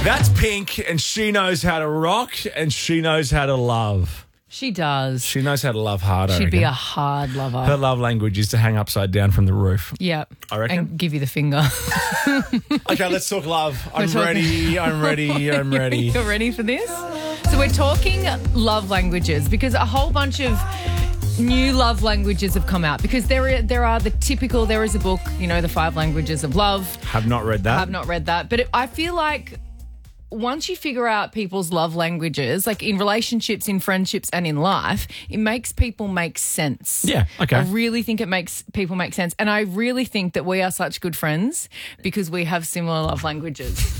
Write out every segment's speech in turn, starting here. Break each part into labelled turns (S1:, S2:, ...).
S1: That's Pink, and she knows how to rock and she knows how to love.
S2: She does.
S1: She knows how to love hard, I
S2: She'd be
S1: reckon.
S2: a hard lover.
S1: Her love language is to hang upside down from the roof.
S2: Yeah.
S1: I reckon.
S2: And give you the finger.
S1: Okay, let's talk love. I'm ready. You're
S2: ready for this? So we're talking love languages because a whole bunch of new love languages have come out because there are the typical, there is a book, the 5 languages of love.
S1: Have not read that.
S2: I've not read that. But I feel like once you figure out people's love languages, like in relationships, in friendships, and in life, it makes people make sense.
S1: Yeah, okay.
S2: I really think it makes people make sense. And I really think that we are such good friends because we have similar love languages.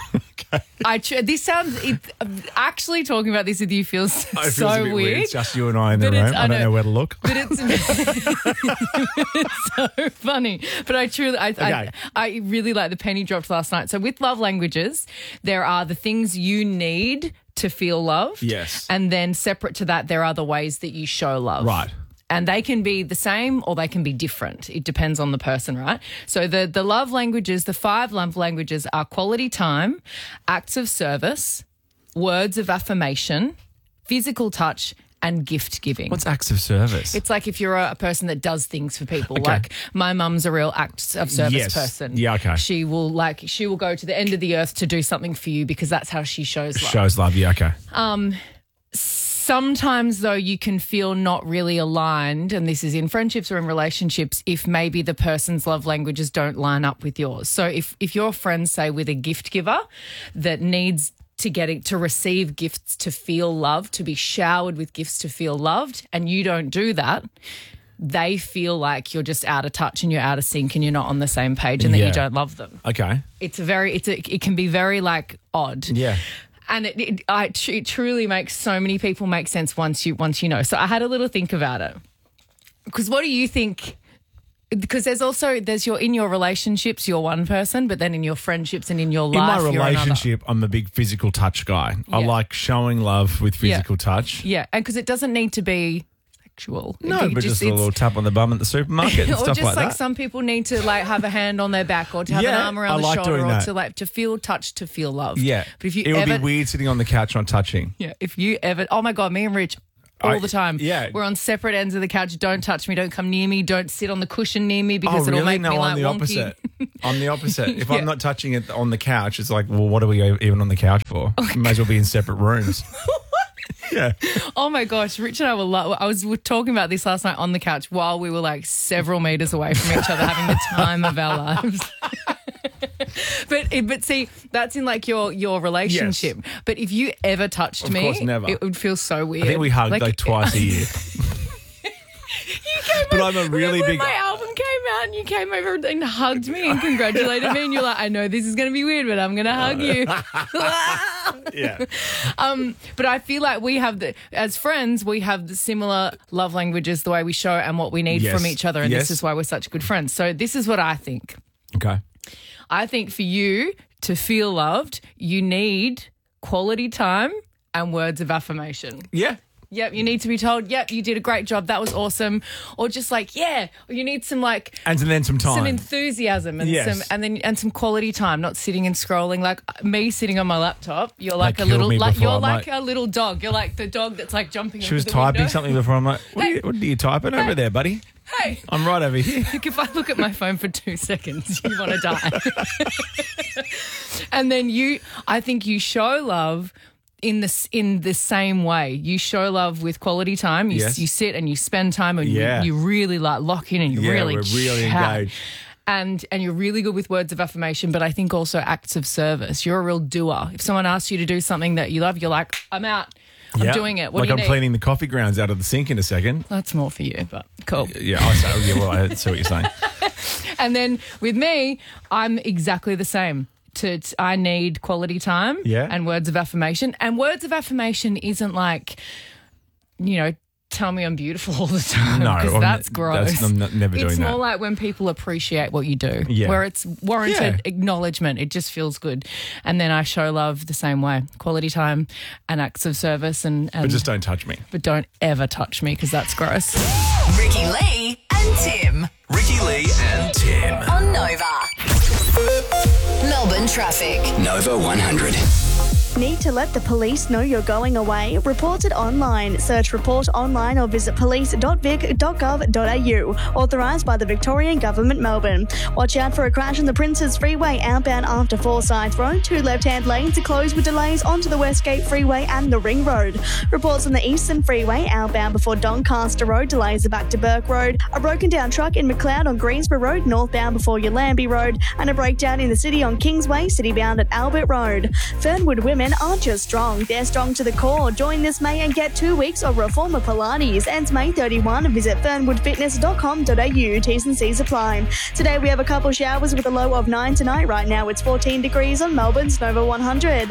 S2: Actually talking about this with you feels so
S1: a bit
S2: weird.
S1: It's just you and I in the room. I don't know where to look.
S2: But it's so funny. But I really like the penny dropped last night. So with love languages, there are the things you need to feel love.
S1: Yes.
S2: And then separate to that, there are the ways that you show love.
S1: Right.
S2: And they can be the same or they can be different. It depends on the person, right? So the love languages, the 5 love languages are quality time, acts of service, words of affirmation, physical touch, and gift giving.
S1: What's acts of service?
S2: It's like if you're a person that does things for people.
S1: Okay.
S2: Like my mum's a real acts of service person.
S1: Yeah, okay.
S2: She will go to the end of the earth to do something for you because that's how she shows love.
S1: Shows love, yeah, okay.
S2: Sometimes, though, you can feel not really aligned, and this is in friendships or in relationships, if maybe the person's love languages don't line up with yours. So if your friends, say, with a gift giver that needs to receive gifts to feel loved, to be showered with gifts to feel loved, and you don't do that, they feel like you're just out of touch and you're out of sync and you're not on the same page and that you don't love them.
S1: Okay.
S2: It can be very odd.
S1: Yeah.
S2: And it truly makes so many people make sense once you know. So I had a little think about it. Because what do you think? Because there's in your relationships, you're one person, but then in your friendships and in your life,
S1: in my
S2: you're
S1: relationship, I'm a big physical touch guy. I like showing love with physical touch.
S2: Yeah, and because it doesn't need to be sexual.
S1: No, but just a little tap on the bum at the supermarket and
S2: or
S1: stuff
S2: just
S1: like that.
S2: some people need to have a hand on their back or to have an arm around the shoulder or to feel touched, to feel loved.
S1: Yeah.
S2: But if
S1: it would be weird sitting on the couch not touching.
S2: Yeah. If you ever, oh my God, me and Rich all the time.
S1: Yeah.
S2: We're on separate ends of the couch. Don't touch me. Don't come near me. Don't sit on the cushion near me because it'll make me
S1: I'm the
S2: wonky.
S1: opposite. I'm the opposite. If I'm not touching it on the couch, it's like, well, what are we even on the couch for? We may as well be in separate rooms. Yeah.
S2: Oh my gosh, Rich and I we're talking about this last night on the couch while we were several meters away from each other having the time of our lives. But see, that's in your relationship. Yes. But if you ever touched me,
S1: never.
S2: It would feel so weird.
S1: I think we hugged twice a year. But I'm a really big.
S2: When my album came out and you came over and hugged me and congratulated me, and you're like, I know this is going to be weird, but I'm going to hug you.
S1: Yeah.
S2: But I feel like as friends, we have the similar love languages, the way we show and what we need from each other, and this is why we're such good friends. So this is what I think.
S1: Okay.
S2: I think for you to feel loved, you need quality time and words of affirmation.
S1: Yeah.
S2: Yep, you need to be told, yep, you did a great job, that was awesome. Or just or you need some
S1: and then some time.
S2: Some enthusiasm and some quality time, not sitting and scrolling. Like me sitting on my laptop, you're like a little a little dog. You're like the dog that's jumping.
S1: She was typing something before. I'm like, what are you typing over there, buddy?
S2: Hey.
S1: I'm right over here.
S2: If I look at my phone for 2 seconds, you want to die. And then I think you show love in the same way. You show love with quality time. You sit and you spend time and you really lock in and you really
S1: engaged.
S2: And you're really good with words of affirmation, but I think also acts of service. You're a real doer. If someone asks you to do something that you love, you're like, I'm out. I'm doing it. What do you need?
S1: I'm cleaning the coffee grounds out of the sink in a second.
S2: That's more for you, but cool.
S1: Yeah, I see what you're saying.
S2: And then with me, I'm exactly the same. I need quality time and words of affirmation. And words of affirmation isn't tell me I'm beautiful all the time.
S1: No,
S2: because that's gross.
S1: I'm never doing that.
S2: It's more like when people appreciate what you do, where it's warranted acknowledgement. It just feels good. And then I show love the same way. Quality time and acts of service. But
S1: just don't touch me.
S2: But don't ever touch me because that's gross.
S3: Ricky Lee and Tim.
S4: Ricky Lee and Tim.
S3: On Nova. Melbourne traffic.
S4: Nova 100.
S5: Need to let the police know you're going away? Report it online. Search Report Online or visit police.vic.gov.au. Authorised by the Victorian Government, Melbourne. Watch out for a crash on the Princes Freeway outbound after Forsyth Road. 2 left-hand lanes are closed with delays onto the Westgate Freeway and the Ring Road. Reports on the Eastern Freeway outbound before Doncaster Road. Delays are back to Burke Road. A broken down truck in McLeod on Greensborough Road northbound before Yallambee Road. And a breakdown in the city on Kingsway, citybound at Albert Road. Fernwood women aren't just strong, they're strong to the core. Join this May and get 2 weeks of Reformer Pilates. Ends May 31. Visit fernwoodfitness.com.au. T's and C's apply. Today we have a couple showers with a low of 9 tonight. Right now it's 14 degrees on Melbourne's Nova 100.
S4: The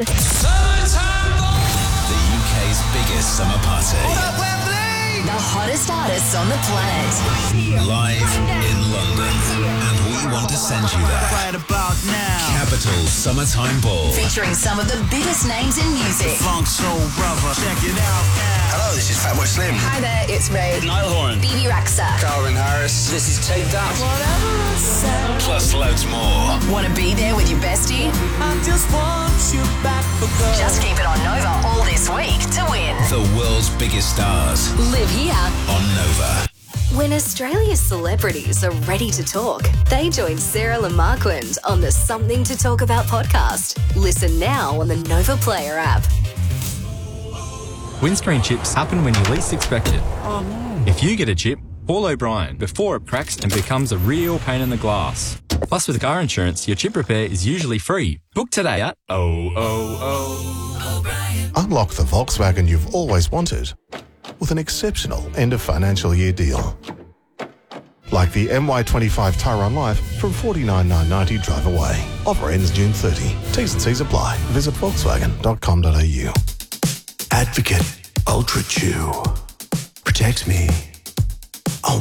S4: UK's biggest summer party.
S3: The hottest artists on the planet.
S4: Live in London. And we want to send you there.
S6: Right about now.
S4: Capital Summertime Ball.
S3: Featuring some of the biggest names in music.
S6: Funk Soul Brother. Check it out now.
S4: Hello, this is Fatboy Slim.
S3: Hi there, it's Ray.
S4: Niall Horan.
S3: BB Rexa.
S4: Calvin Harris. This is Take That. Plus loads more.
S3: Want to be there with your bestie?
S6: I just want you back for good.
S3: Just keep it on Nova all this week to win.
S4: The world's biggest stars
S3: Live here.
S4: on Nova.
S7: When Australia's celebrities are ready to talk, they join Sarah Lamarquand on the Something to Talk About podcast. Listen now on the Nova Player app.
S8: Windscreen chips happen when you least expect it.
S6: Oh no.
S8: If you get a chip, call O'Brien before it cracks and becomes a real pain in the glass. Plus, with car insurance, your chip repair is usually free. Book today at
S9: Unlock the Volkswagen you've always wanted with an exceptional end of financial year deal. Like the MY25 Tyrone Life from $49,990 drive away. Offer ends June 30. T's and C's apply. Visit volkswagen.com.au. Advocate Ultra Chew. Protect me.